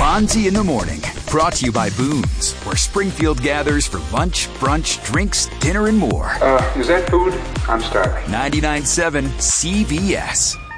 Fonzie in the Morning. Brought to you by Boone's, where Springfield gathers for lunch, brunch, drinks, dinner, and more. Is that food? I'm starving. 99.7 CBS.